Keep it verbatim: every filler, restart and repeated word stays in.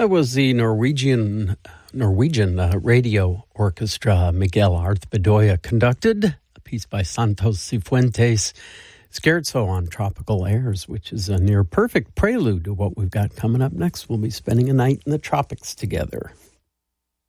That was the Norwegian Norwegian uh, Radio Orchestra. Miguel Arth Bedoya conducted a piece by Santos Cifuentes, Scherzo on Tropical Airs, which is a near perfect prelude to what we've got coming up next. We'll be spending a night in the tropics together.